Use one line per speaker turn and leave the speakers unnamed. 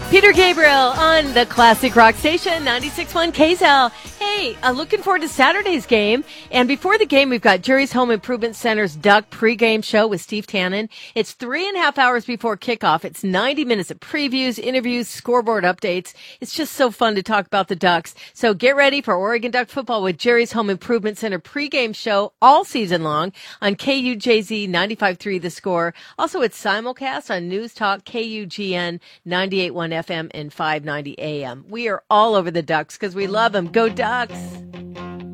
Peter Gabriel on the Classic Rock Station, 96.1 KZL. Hey, looking forward to Saturday's game. And before the game, we've got Jerry's Home Improvement Center's Duck pregame show with Steve Tannen. It's 3.5 hours before kickoff. It's 90 minutes of previews, interviews, scoreboard updates. It's just so fun to talk about the Ducks. So get ready for Oregon Duck football with Jerry's Home Improvement Center pregame show all season long on KUJZ 95.3 The Score. Also, it's simulcast on News Talk KUGN 98.1 FM and 590 AM. We are all over the Ducks because we love them. Go Ducks!